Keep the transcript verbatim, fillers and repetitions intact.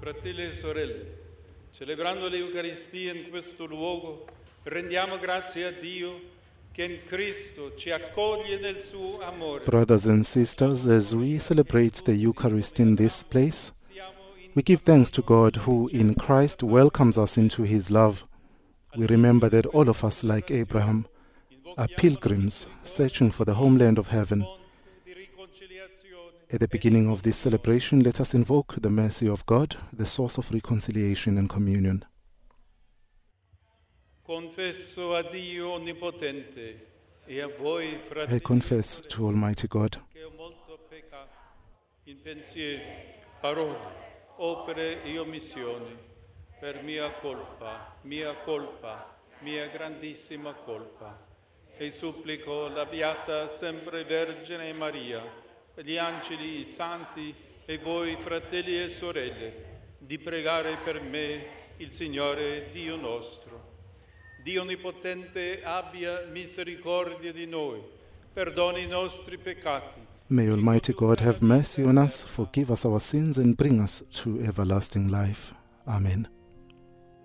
Fratelli e sorelle, celebrando l'Eucaristia in questo luogo, rendiamo grazie a Dio che in Cristo ci accoglie nel suo amore. Brothers and sisters, as we celebrate the Eucharist in this place, we give thanks to God who in Christ welcomes us into his love. We remember that all of us, like Abraham, are pilgrims searching for the homeland of heaven. At the beginning of this celebration, let us invoke the mercy of God, the source of reconciliation and communion. Confesso a Dio Onnipotente e a voi, fratelli, I confess to Almighty God che ho molto peccato in pensieri, parole, opere e omissioni, per mia colpa, mia colpa, mia grandissima colpa. E supplico la Beata sempre Vergine Maria, gli angeli, i santi e voi, fratelli e sorelle, di pregare per me il Signore Dio nostro. Dio Onnipotente abbia misericordia di noi, perdoni i nostri peccati. May Almighty God have mercy on us, forgive us our sins, and bring us to everlasting life. Amen.